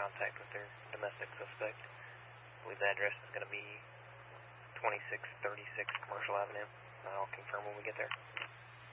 contact with their domestic suspect. I believe the address is going to be 2636 Commercial Avenue. I'll confirm when we get there.